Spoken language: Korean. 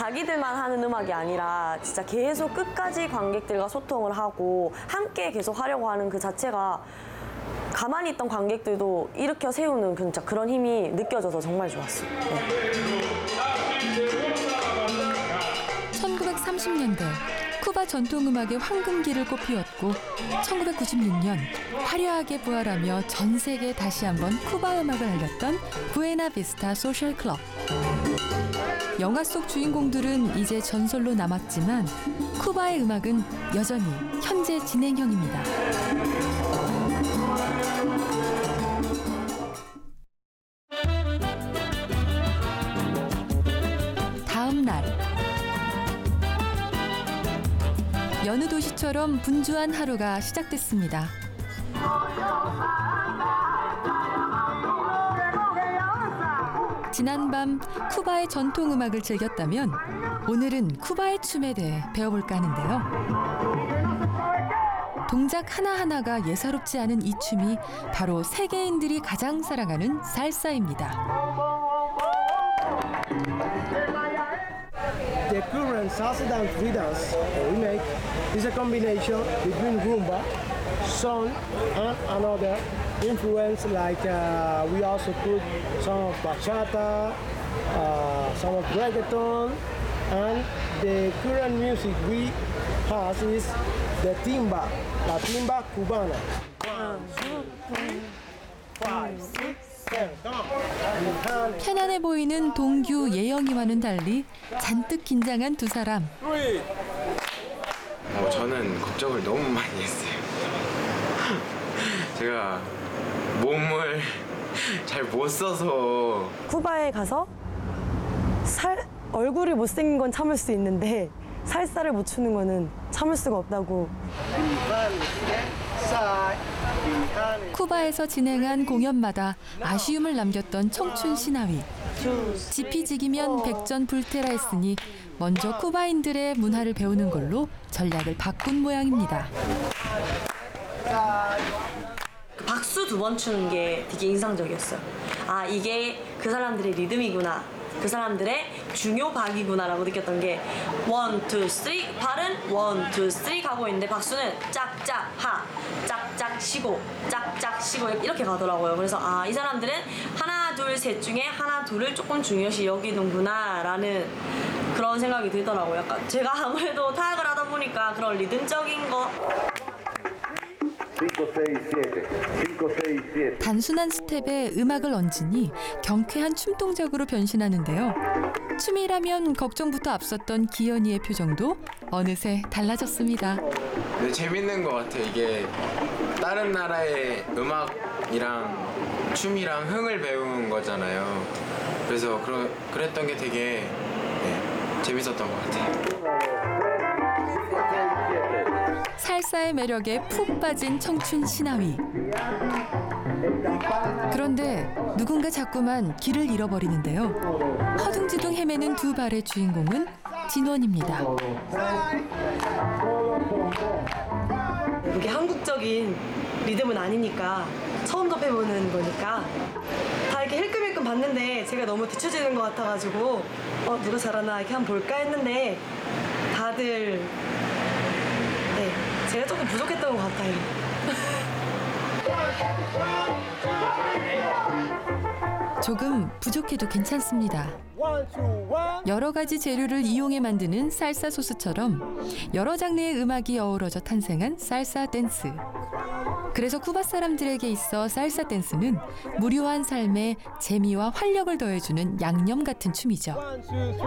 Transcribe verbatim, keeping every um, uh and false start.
자기들만 하는 음악이 아니라 진짜 계속 끝까지 관객들과 소통을 하고 함께 계속 하려고 하는 그 자체가 가만히 있던 관객들도 일으켜 세우는 진짜 그런 힘이 느껴져서 정말 좋았어요. 네. 천구백삼십 년대 쿠바 전통음악의 황금기를 꽃피웠고 천구백구십육 년 화려하게 부활하며 전 세계에 다시 한번 쿠바 음악을 알렸던 부에나비스타 소셜 클럽. 영화 속 주인공들은 이제 전설로 남았지만 쿠바의 음악은 여전히 현재 진행형입니다. 다음 날 여느 도시처럼 분주한 하루가 시작됐습니다. 지난밤 쿠바의 전통 음악을 즐겼다면 오늘은 쿠바의 춤에 대해 배워볼까 하는데요. 동작 하나하나가 예사롭지 않은 이 춤이 바로 세계인들이 가장 사랑하는 살사입니다. The current salsa dance we dance that we make is a combination between rumba, son, and another influence like uh, we also put some of bachata, uh, some of reggaeton, and the current music we have is the timba, la timba cubana. One, two, three, five, six. 편안해 보이는 동규, 예영이와는 달리 잔뜩 긴장한 두 사람. 어, 저는 걱정을 너무 많이 했어요. 제가 몸을 잘 못 써서. 쿠바에 가서 살, 얼굴이 못생긴 건 참을 수 있는데 살사를 못 추는 거는 참을 수가 없다고. 쿠바에서 진행한 공연마다 아쉬움을 남겼던 청춘 신화위. 지피지기면 백전불태라 했으니 먼저 쿠바인들의 문화를 배우는 걸로 전략을 바꾼 모양입니다. 박수 두 번 추는 게 되게 인상적이었어요. 아, 이게 그 사람들의 리듬이구나. 그 사람들의 중요 박이구나라고 느꼈던 게 원, 투, 쓰리 발은 원, 투, 쓰리 가고 있는데 박수는 짝짝 하, 짝짝 쉬고, 짝짝 쉬고 이렇게 가더라고요. 그래서 아, 이 사람들은 하나, 둘, 셋 중에 하나, 둘을 조금 중요시 여기는구나라는 그런 생각이 들더라고요. 약간 제가 아무래도 타악을 하다 보니까 그런 리듬적인 거. 단순한 스텝에 음악을 얹으니 경쾌한 춤 동작으로 변신하는데요. 춤이라면 걱정부터 앞섰던 기현이의 표정도 어느새 달라졌습니다. 근데 재밌는 것 같아요. 이게 다른 나라의 음악이랑 춤이랑 흥을 배우는 거잖아요. 그래서 그러, 그랬던 게 되게 네, 재밌었던 것 같아요. 살사의 매력에 푹 빠진 청춘 신화위. 그런데 누군가 자꾸만 길을 잃어버리는데요. 허둥지둥 헤매는 두 발의 주인공은 진원입니다. 이게 한국적인 리듬은 아니니까 처음 접해보는 거니까 다 이렇게 힐끔힐끔 봤는데 제가 너무 뒤처지는 것 같아가지고 어 누가 잘하나 이렇게 한번 볼까 했는데 다들 네, 제가 조금 부족했던 것 같아요. 조금 부족해도 괜찮습니다. 여러 가지 재료를 이용해 만드는 살사 소스처럼 여러 장르의 음악이 어우러져 탄생한 살사 댄스. 그래서 쿠바 사람들에게 있어 살사 댄스는 무료한 삶에 재미와 활력을 더해주는 양념 같은 춤이죠.